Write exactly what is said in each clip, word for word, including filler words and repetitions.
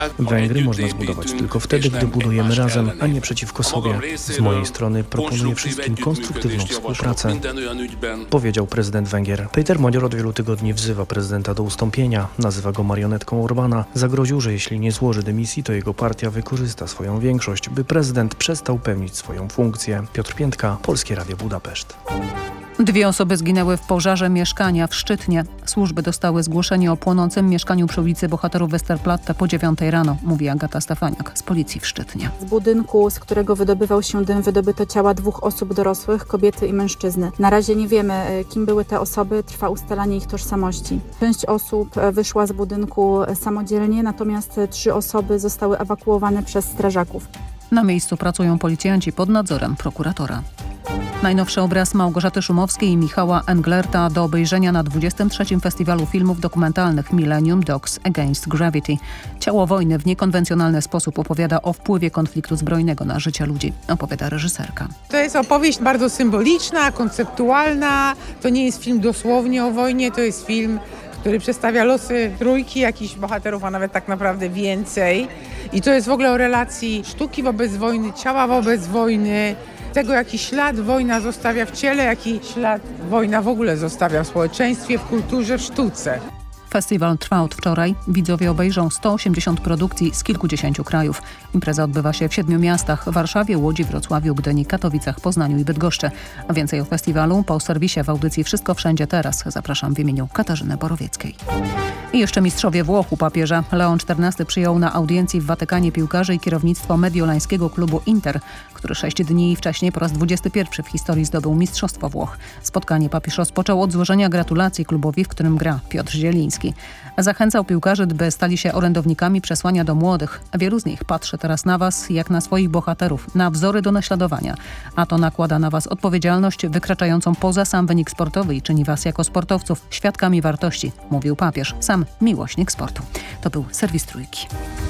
Węgry można zbudować tylko wtedy, gdy budujemy razem, a nie przeciwko sobie. Z mojej strony proponuję wszystkim konstruktywną współpracę, powiedział prezydent Węgier. Peter Magyar od wielu tygodni wzywa prezydenta do ustąpienia. Nazywa go marionetką Orbana. Zagroził, że jeśli nie złoży dymisji, to jego partia wykorzysta swoją większość, by prezydent przestał pełnić swoją funkcję. Piotr Piętka, Polskie Radio Budapeszt. Dwie osoby zginęły w pożarze mieszkania w Szczytnie. Służby dostały zgłoszenie o płonącym mieszkaniu przy ulicy Bohaterów Westerplatte po dziewiątej rano, mówi Agata Stefaniak z policji w Szczytnie. Z budynku, z którego wydobywał się dym, wydobyto ciała dwóch osób dorosłych, kobiety i mężczyzny. Na razie nie wiemy, kim były te osoby, trwa ustalanie ich tożsamości. Część osób wyszła z budynku samodzielnie, natomiast trzy osoby zostały ewakuowane przez strażaków. Na miejscu pracują policjanci pod nadzorem prokuratora. Najnowszy obraz Małgorzaty Szumowskiej i Michała Englerta do obejrzenia na dwudziestym trzecim Festiwalu Filmów Dokumentalnych Millennium Dogs Against Gravity. Ciało wojny w niekonwencjonalny sposób opowiada o wpływie konfliktu zbrojnego na życie ludzi, opowiada reżyserka. To jest opowieść bardzo symboliczna, konceptualna. To nie jest film dosłownie o wojnie, to jest film, który przedstawia losy trójki jakichś bohaterów, a nawet tak naprawdę więcej. I to jest w ogóle o relacji sztuki wobec wojny, ciała wobec wojny, tego, jaki ślad wojna zostawia w ciele, jaki ślad wojna w ogóle zostawia w społeczeństwie, w kulturze, w sztuce. Festiwal trwa od wczoraj. Widzowie obejrzą sto osiemdziesiąt produkcji z kilkudziesięciu krajów. Impreza odbywa się w siedmiu miastach: Warszawie, Łodzi, Wrocławiu, Gdyni, Katowicach, Poznaniu i Bydgoszczy. A więcej o festiwalu po serwisie w audycji Wszystko Wszędzie Teraz. Zapraszam w imieniu Katarzyny Borowieckiej. I jeszcze mistrzowie Włoch u papieża. Leon czternasty przyjął na audiencji w Watykanie piłkarzy i kierownictwo mediolańskiego klubu Inter, który sześć dni wcześniej po raz dwudziesty pierwszy w historii zdobył Mistrzostwo Włoch. Spotkanie papież rozpoczął od złożenia gratulacji klubowi, w którym gra Piotr Zieliński. Zachęcał piłkarzy, by stali się orędownikami przesłania do młodych. Wielu z nich patrzy teraz na was jak na swoich bohaterów, na wzory do naśladowania. A to nakłada na was odpowiedzialność wykraczającą poza sam wynik sportowy i czyni was jako sportowców świadkami wartości, mówił papież, sam miłośnik sportu. To był serwis Trójki.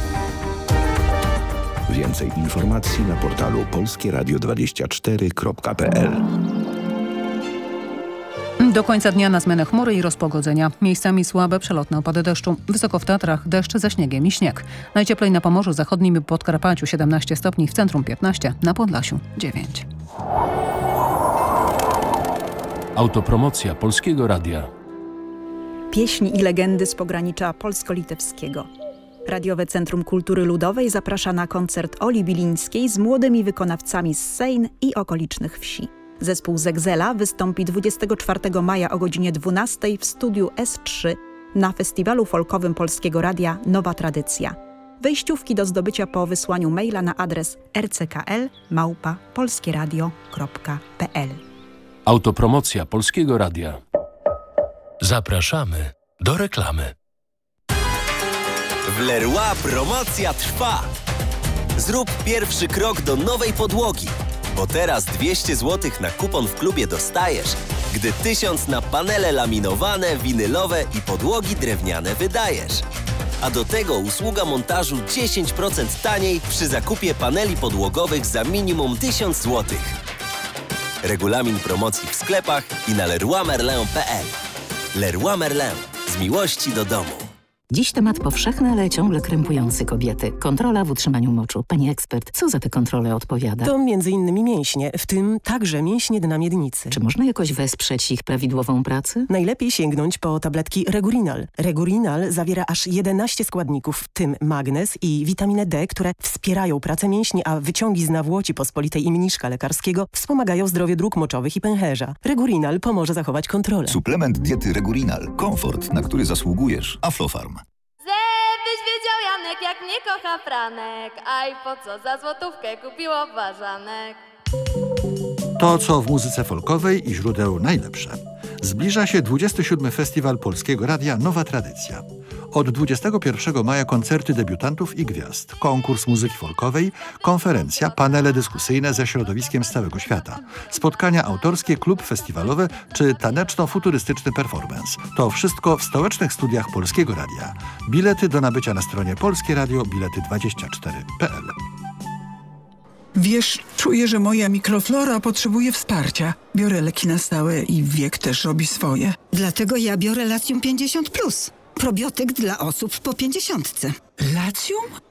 Więcej informacji na portalu polskie radio dwadzieścia cztery kropka p l. Do końca dnia na zmianę chmury i rozpogodzenia. Miejscami słabe, przelotne opady deszczu. Wysoko w Tatrach deszcz ze śniegiem i śnieg. Najcieplej na Pomorzu Zachodnim i Podkarpaciu siedemnaście stopni, w centrum piętnaście, na Podlasiu dziewięć. Autopromocja Polskiego Radia. Pieśni i legendy z pogranicza polsko-litewskiego. Radiowe Centrum Kultury Ludowej zaprasza na koncert Oli Bilińskiej z młodymi wykonawcami z Sejn i okolicznych wsi. Zespół Zegzela wystąpi dwudziestego czwartego maja o godzinie dwunastej w studiu S trzy na festiwalu folkowym Polskiego Radia Nowa Tradycja. Wejściówki do zdobycia po wysłaniu maila na adres r c k l małpa polskieradio kropka p l. Autopromocja Polskiego Radia. Zapraszamy do reklamy. W Leroy promocja trwa. Zrób pierwszy krok do nowej podłogi. Bo teraz dwieście złotych na kupon w klubie dostajesz, gdy tysiąc na panele laminowane, winylowe i podłogi drewniane wydajesz. A do tego usługa montażu dziesięć procent taniej przy zakupie paneli podłogowych za minimum tysiąc złotych. Regulamin promocji w sklepach i na leroy merlin kropka p l. Leroy Merlin. Z miłości do domu. Dziś temat powszechny, ale ciągle krępujący kobiety. Kontrola w utrzymaniu moczu. Pani ekspert, co za te kontrole odpowiada? To między innymi mięśnie, w tym także mięśnie dna miednicy. Czy można jakoś wesprzeć ich prawidłową pracę? Najlepiej sięgnąć po tabletki Regurinal. Regurinal zawiera aż jedenaście składników, w tym magnez i witaminę D, które wspierają pracę mięśni, a wyciągi z nawłoci pospolitej i mniszka lekarskiego wspomagają zdrowie dróg moczowych i pęcherza. Regurinal pomoże zachować kontrolę. Suplement diety Regurinal. Komfort, na który zasługujesz. Aflofarm. Żebyś wiedział, Janek, jak mnie kocha Franek, a i po co za złotówkę kupiło ważanek. To, co w muzyce folkowej i źródeł najlepsze. Zbliża się dwudziesty siódmy Festiwal Polskiego Radia Nowa Tradycja. Od dwudziestego pierwszego maja koncerty debiutantów i gwiazd, konkurs muzyki folkowej, konferencja, panele dyskusyjne ze środowiskiem z całego świata, spotkania autorskie, klub festiwalowy czy taneczno-futurystyczny performance. To wszystko w stołecznych studiach Polskiego Radia. Bilety do nabycia na stronie Polskie Radio Bilety dwadzieścia cztery kropka p l. Wiesz, czuję, że moja mikroflora potrzebuje wsparcia. Biorę leki na stałe i wiek też robi swoje. Dlatego ja biorę Latium pięćdziesiąt plus. Probiotyk dla osób po pięćdziesiątce. Lacjum?